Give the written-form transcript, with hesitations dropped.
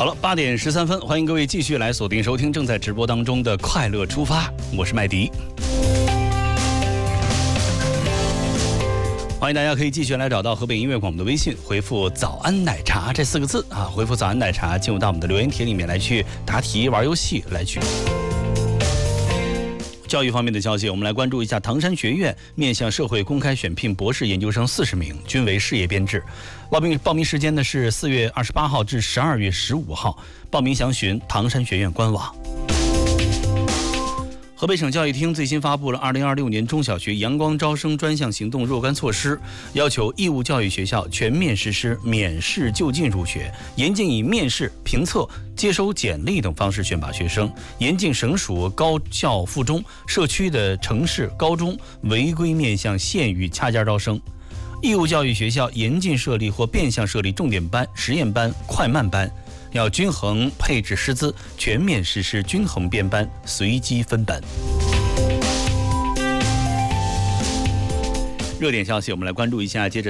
好了，8点13分，欢迎各位继续来锁定收听正在直播当中的快乐出发，我是麦迪。欢迎大家可以继续来找到河北音乐广播的微信，回复早安奶茶这4个字啊，回复早安奶茶进入到我们的留言帖里面来去答题玩游戏来去。教育方面的消息，我们来关注一下唐山学院面向社会公开选聘博士研究生40名，均为事业编制。报名时间呢是4月28号至12月15号，报名详询唐山学院官网。河北省教育厅最新发布了2026年中小学阳光招生专项行动若干措施，要求义务教育学校全面实施免试就近入学，严禁以面试、评测、接收简历等方式选拔学生，严禁省属高校附中、社区的城市高中违规面向县域掐尖招生。义务教育学校严禁设立或变相设立重点班、实验班、快慢班，要均衡配置师资，全面实施均衡编班、随机分班。热点消息，我们来关注一下。接着